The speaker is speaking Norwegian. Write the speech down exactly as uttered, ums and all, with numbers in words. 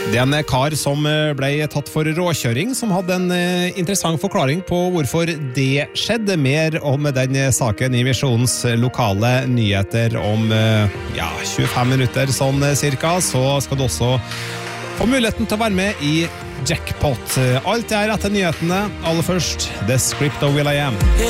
Det er en kar som ble tatt for råkjøring, som hadde en interessant forklaring på hvorfor det skjedde. Mer om den saken i Visjonens lokale nyheter om ja, tjuefem minutter sånn cirka. Så skal du også få muligheten til å være med i Jackpot. Alt er etter nyhetene. Aller først, The Script of Will I Am.